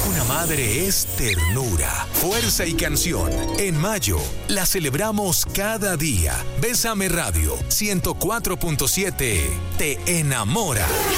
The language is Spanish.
Una madre es ternura, fuerza y canción. En mayo la celebramos cada día. Bésame Radio 104.7 te enamora.